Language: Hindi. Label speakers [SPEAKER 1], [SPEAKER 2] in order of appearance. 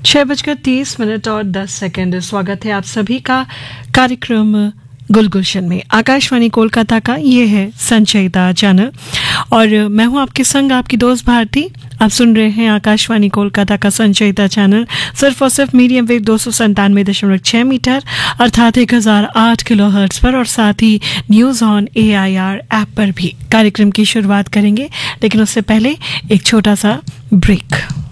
[SPEAKER 1] 6:30 और 10 सेकंड। स्वागत है आप सभी का कार्यक्रम गुलगुलशन में। आकाशवाणी कोलकाता का ये है संचयिता चैनल और मैं हूं आपके संग आपकी दोस्त भारती। आप सुन रहे हैं आकाशवाणी कोलकाता का संचयिता चैनल सिर्फ और सिर्फ मीडियम वेव 297.6 मीटर अर्थात 1008 किलोहर्ट्ज पर, और साथ ही न्यूज ऑन AIR ऐप पर भी कार्यक्रम की शुरुआत करेंगे। लेकिन उससे पहले एक छोटा सा ब्रेक।